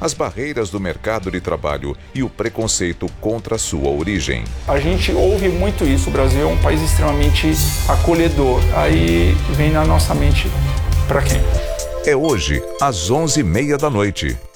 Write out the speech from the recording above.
as barreiras do mercado de trabalho e o preconceito contra sua origem. A gente ouve muito isso, o Brasil é um país extremamente acolhedor. Aí vem na nossa mente, para quem? É hoje, às 11h30 da noite.